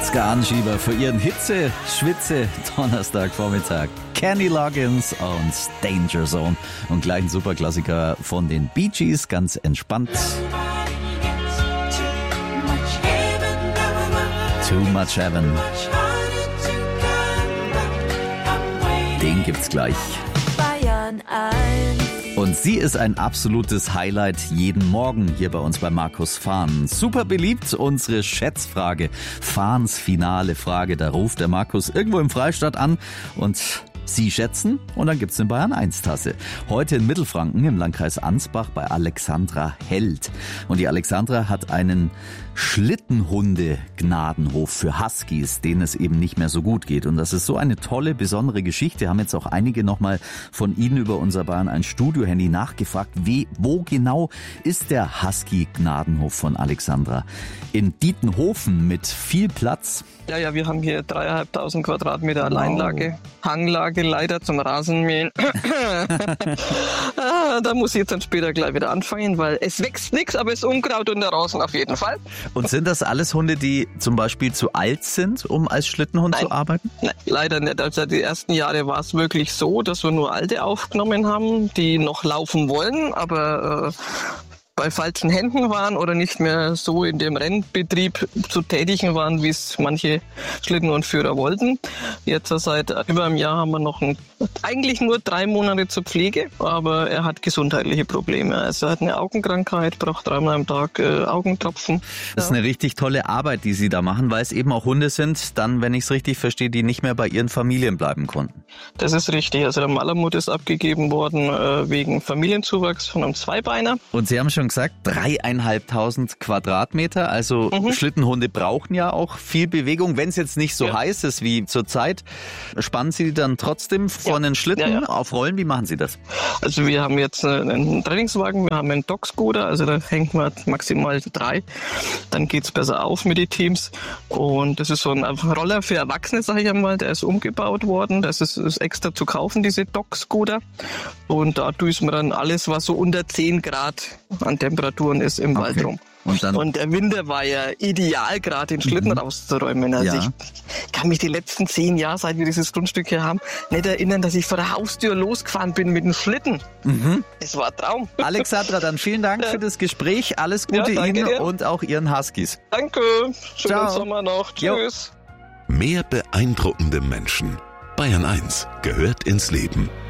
Ska-Anschieber für ihren Hitze-Schwitze-Donnerstagvormittag. Kenny Loggins und Danger Zone. Und gleich ein Superklassiker von den Bee Gees, ganz entspannt. Too Much Heaven. Den gibt's gleich. Bayern 1. Und sie ist ein absolutes Highlight jeden Morgen hier bei uns bei Markus Fahn. Super beliebt, unsere Schätzfrage. Fahns finale Frage. Da ruft der Markus irgendwo im Freistaat an und Sie schätzen und dann gibt's eine Bayern 1 Tasse. Heute in Mittelfranken im Landkreis Ansbach bei Alexandra Held. Und die Alexandra hat einen Schlittenhunde-Gnadenhof für Huskies, denen es eben nicht mehr so gut geht. Und das ist so eine tolle, besondere Geschichte. Haben jetzt auch einige nochmal von Ihnen über unser Bayern 1 Studio-Handy nachgefragt, wo genau ist der Husky-Gnadenhof von Alexandra? In Dietenhofen mit viel Platz. Ja, wir haben hier 3.500 Quadratmeter Alleinlage, Hanglage leider zum Rasenmähen. Da muss ich jetzt dann später gleich wieder anfangen, weil es wächst nichts, aber es ist Unkraut und der Rasen auf jeden Fall. Und sind das alles Hunde, die zum Beispiel zu alt sind, um als Schlittenhund zu arbeiten? Nein, leider nicht. Also die ersten Jahre war es wirklich so, dass wir nur Alte aufgenommen haben, die noch laufen wollen, aber bei falschen Händen waren oder nicht mehr so in dem Rennbetrieb zu tätigen waren, wie es manche Schlittenhundführer wollten. Jetzt seit über einem Jahr haben wir noch eigentlich nur 3 Monate zur Pflege, aber er hat gesundheitliche Probleme. Also er hat eine Augenkrankheit, braucht 3-mal am Tag Augentropfen. Das ist eine richtig tolle Arbeit, die Sie da machen, weil es eben auch Hunde sind, dann, wenn ich es richtig verstehe, die nicht mehr bei ihren Familien bleiben konnten. Das ist richtig. Also der Malamut ist abgegeben worden wegen Familienzuwachs von einem Zweibeiner. Und Sie haben schon gesagt, 3.500 Quadratmeter, also Schlittenhunde brauchen ja auch viel Bewegung. Wenn es jetzt nicht so heiß ist wie zurzeit, spannen Sie die dann trotzdem vor einen Schlitten auf Rollen? Wie machen Sie das? Also wir haben jetzt einen Trainingswagen, wir haben einen Dog-Scooter, also da hängt man maximal 3. Dann geht's besser auf mit den Teams. Und das ist so ein Roller für Erwachsene, sage ich einmal, der ist umgebaut worden. Das ist extra zu kaufen, diese Dog-Scooter. Und da düsen wir dann alles, was so unter 10 Grad an Temperaturen ist im Wald rum. Und der Winter war ja ideal, gerade den Schlitten rauszuräumen. Also ich kann mich die letzten 10 Jahre, seit wir dieses Grundstück hier haben, nicht erinnern, dass ich vor der Haustür losgefahren bin mit dem Schlitten. Es war ein Traum. Alexandra, dann vielen Dank für das Gespräch. Alles Gute Ihnen dir. Und auch Ihren Huskies. Danke. Schönen Sommer noch. Tschüss. Mehr beeindruckende Menschen. Bayern 1 gehört ins Leben.